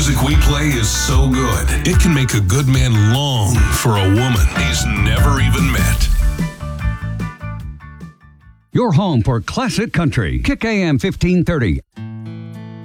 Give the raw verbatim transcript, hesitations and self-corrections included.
music we play is so good, it can make a good man long for a woman he's never even met. Your home for classic country. Kick A M fifteen thirty.